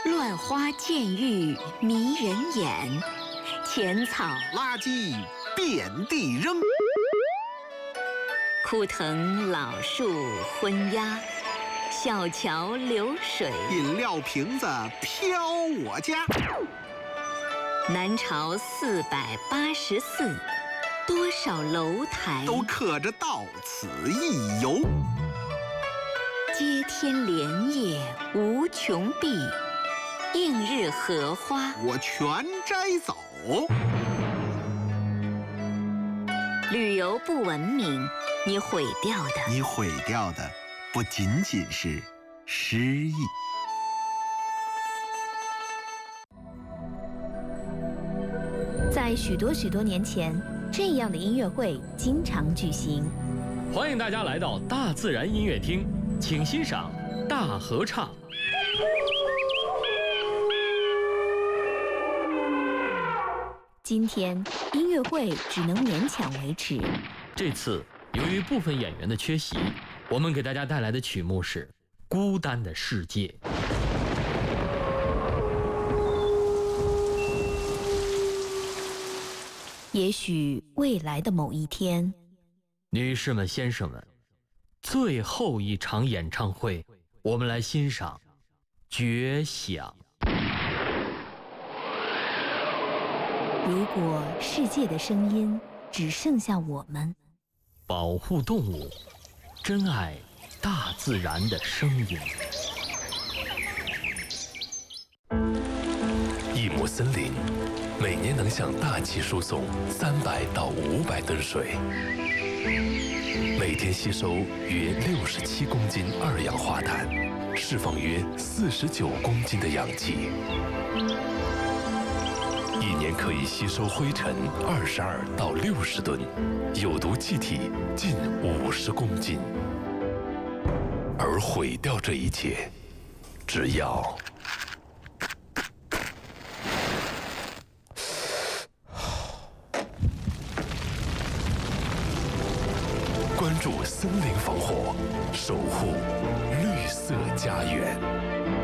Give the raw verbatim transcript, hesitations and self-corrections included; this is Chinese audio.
乱花渐欲迷人眼，浅草垃圾遍地扔， 枯藤老树昏鸦，小桥流水饮料瓶子飘我家。 南朝四百八十寺，多少楼台都刻着到此一游。 接天莲叶无穷碧，映日荷花我全摘走。 旅游不文明，你毁掉的， 你毁掉的不仅仅是诗意。 在许多许多年前，这样的音乐会经常举行。 欢迎大家来到大自然音乐厅，请欣赏大合唱。 今天音乐会只能勉强维持。 这次由于部分演员的缺席，我们给大家带来的曲目是《孤单的世界》。 也许未来的某一天， 女士们、先生们，最后一场演唱会，我们来欣赏《绝响》。 如果世界的声音只剩下我们， 保护动物，珍爱大自然的声音。 一亩森林每年能向大气输送三百到五百吨水，每天吸收约六十七公斤二氧化碳，释放约四十九公斤的氧气。一年可以吸收灰尘二十二到六十吨，有毒气体近五十公斤。而毁掉这一切，只要关注森林防火，守护绿色家园。